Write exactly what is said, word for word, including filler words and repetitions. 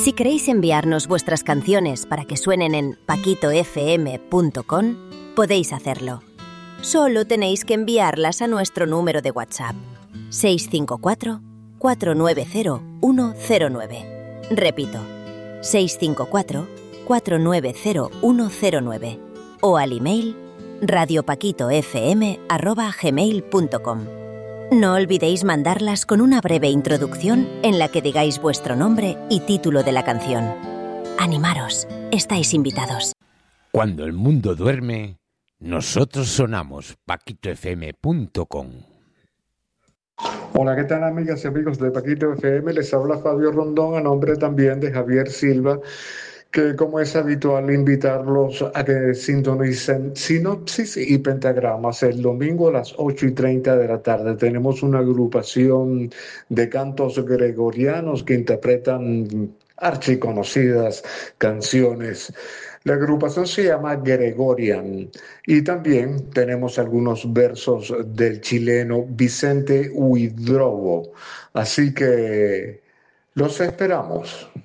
Si queréis enviarnos vuestras canciones para que suenen en paquito f m punto com, podéis hacerlo. Solo tenéis que enviarlas a nuestro número de WhatsApp, seis cinco cuatro, cuatro nueve cero, uno cero nueve. Repito, seis cinco cuatro, cuatro nueve cero, uno cero nueve. O al email radiopaquitofm arroba gmail punto com. No olvidéis mandarlas con una breve introducción en la que digáis vuestro nombre y título de la canción. Animaros, estáis invitados. Cuando el mundo duerme, nosotros sonamos paquito f m punto com. Hola, ¿qué tal, amigas y amigos de Paquito F M? Les habla Fabio Rondón a nombre también de Javier Silva, que como es habitual invitarlos a que sintonicen Sinopsis y Pentagramas el domingo a las ocho y treinta de la tarde. Tenemos una agrupación de cantos gregorianos que interpretan archiconocidas canciones. La agrupación se llama Gregorian y también tenemos algunos versos del chileno Vicente Huidrobo. Así que los esperamos.